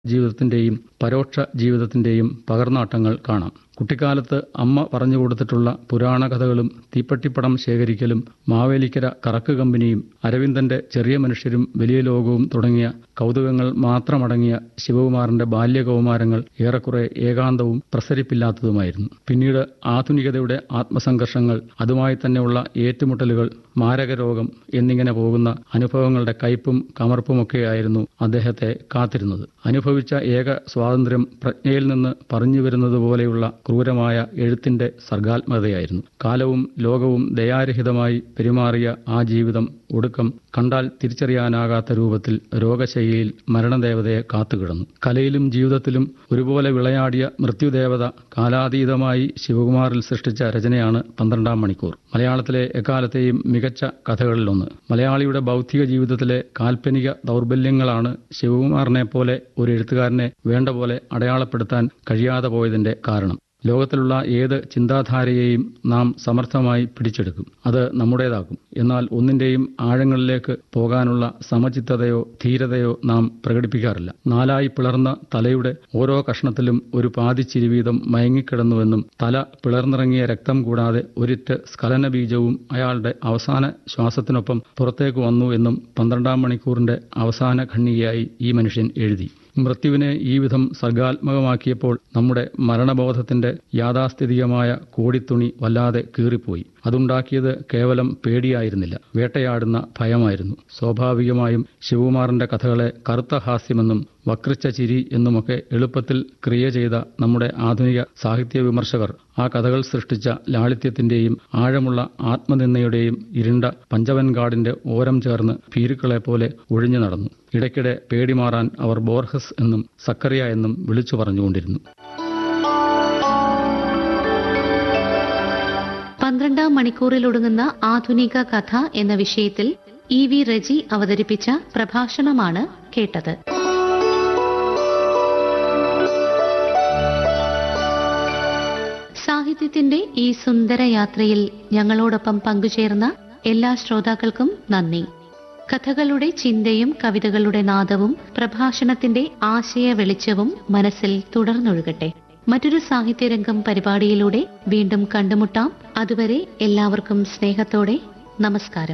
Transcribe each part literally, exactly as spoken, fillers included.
ജീവിതത്തിന്റെയും പരോക്ഷ ജീവിതത്തിന്റെയും പകർന്നാട്ടങ്ങൾ കാണാം. കുട്ടിക്കാലത്ത് അമ്മ പറഞ്ഞുകൊടുത്തിട്ടുള്ള പുരാണ കഥകളും തീപ്പട്ടിപ്പടം ശേഖരിക്കലും മാവേലിക്കര കറക്ക് കമ്പനിയും അരവിന്ദന്റെ ചെറിയ മനുഷ്യരും വലിയ ലോകവും തുടങ്ങിയ കൗതുകങ്ങൾ മാത്രമടങ്ങിയ ശിവകുമാറിന്റെ ബാല്യകൗമാരങ്ങൾ ഏറെക്കുറെ ഏകാന്തവും പ്രസരിപ്പില്ലാത്തതുമായിരുന്നു. പിന്നീട് ആധുനികതയുടെ ആത്മസംഘർഷങ്ങൾ, അതുമായി തന്നെയുള്ള ഏറ്റുമുട്ടലുകൾ, മാരകരോഗം എന്നിങ്ങനെ പോകുന്ന അനുഭവങ്ങളുടെ കയ്പും കമർപ്പുമൊക്കെയായിരുന്നു അദ്ദേഹത്തെ കാത്തിരുന്നത്. അനുഭവിച്ച ഏക സ്വാതന്ത്ര്യം പ്രജ്ഞയിൽ നിന്ന് പറഞ്ഞുവരുന്നതുപോലെയുള്ള ക്രൂരമായ എഴുത്തിന്റെ സർഗാത്മകതയായിരുന്നു. കാലവും ലോകവും ദയാരഹിതമായി പെരുമാറിയ ആ ജീവിതം ഒടുക്കം കണ്ടാൽ തിരിച്ചറിയാനാകാത്ത രൂപത്തിൽ രോഗശയ്യയിൽ മരണദേവതയെ കാത്തുകിടന്നു. കലയിലും ജീവിതത്തിലും ഒരുപോലെ വിളയാടിയ മൃത്യുദേവത കാലാതീതമായി ശിവകുമാറിൽ സൃഷ്ടിച്ച രചനയാണ് പന്ത്രണ്ടാം മണിക്കൂർ. മലയാളത്തിലെ എക്കാലത്തെയും മികച്ച കഥകളിലൊന്ന്. മലയാളിയുടെ ബൗദ്ധിക ജീവിതത്തിലെ കാൽപ്പനിക ദൗർബല്യങ്ങളാണ് ശിവകുമാറിനെ പോലെ ഒരു എഴുത്തുകാരനെ വേണ്ട പോലെ അടയാളപ്പെടുത്താൻ കഴിയാതെ പോയതിന്റെ കാരണം. ലോകത്തിലുള്ള ഏത് ചിന്താധാരയെയും നാം സമർത്ഥമായി പിടിച്ചെടുക്കും, അത് നമ്മുടേതാക്കും. എന്നാൽ ഒന്നിന്റെയും ആഴങ്ങളിലേക്ക് പോകാനുള്ള സമചിത്തതയോ ധീരതയോ നാം പ്രകടിപ്പിക്കാറില്ല. നാലായി പിളർന്ന തലയുടെ ഓരോ കഷ്ണത്തിലും ഒരു പാതിച്ചിരി വീതം മയങ്ങിക്കിടന്നുവെന്നും തല പിളർന്നിറങ്ങിയ രക്തം കൂടാതെ ഒരിറ്റ് സ്ഖലന ബീജവും അയാളുടെ അവസാന ശ്വാസത്തിനൊപ്പം പുറത്തേക്ക് വന്നു എന്നും പന്ത്രണ്ടാം മണിക്കൂറിന്റെ അവസാന ഖണ്ഡികയായി ഈ മനുഷ്യൻ എഴുതി. മൃത്യുവിനെ ഈ വിധം സർഗാത്മകമാക്കിയപ്പോൾ നമ്മുടെ മരണബോധത്തിന്റെ യാഥാസ്ഥിതികമായ കോടിത്തുണി വല്ലാതെ കീറിപ്പോയി. അതുണ്ടാക്കിയത് കേവലം പേടിയായിരുന്നില്ല, വേട്ടയാടുന്ന ഭയമായിരുന്നു. സ്വാഭാവികമായും ശിവകുമാറിന്റെ കഥകളെ കറുത്ത ഹാസ്യമെന്നും വക്രിച്ച ചിരി എന്നുമൊക്കെ എളുപ്പത്തിൽ ക്രിയ ചെയ്ത നമ്മുടെ ആധുനിക സാഹിത്യ വിമർശകർ ആ കഥകൾ സൃഷ്ടിച്ച ലാളിത്യത്തിന്റെയും ആഴമുള്ള ആത്മനിന്ദയുടെയും ഇരുണ്ട പഞ്ചവൻകാടിന്റെ ഓരം ചേർന്ന് ഭീരുക്കളെപ്പോലെ ഒഴിഞ്ഞു നടന്നു. ഇടയ്ക്കിടെ പേടി മാറാൻ അവർ ബോർഹസ് എന്നും സക്കറിയ എന്നും വിളിച്ചു പറഞ്ഞുകൊണ്ടിരുന്നു. പന്ത്രണ്ടാം മണിക്കൂറിലൊടുങ്ങുന്ന ആധുനിക കഥ എന്ന വിഷയത്തിൽ ഇ വി റജി അവതരിപ്പിച്ച പ്രഭാഷണമാണ് കേട്ടത്. സാഹിത്യത്തിന്റെ ഈ സുന്ദര യാത്രയിൽ ഞങ്ങളോടൊപ്പം പങ്കുചേർന്ന എല്ലാ ശ്രോതാക്കൾക്കും നന്ദി. കഥകളുടെ ചിന്തയും കവിതകളുടെ നാദവും പ്രഭാഷണത്തിന്റെ ആശയ വെളിച്ചവും മനസ്സിൽ തുടർന്നൊഴുകട്ടെ. മറ്റൊരു സാഹിത്യരംഗം പരിപാടിയിലൂടെ വീണ്ടും കണ്ടുമുട്ടാം. അതുവരെ എല്ലാവർക്കും സ്നേഹത്തോടെ നമസ്കാരം.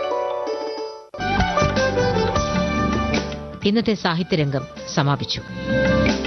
ഇന്നത്തെ സാഹിത്യരംഗം സമാപിച്ചു.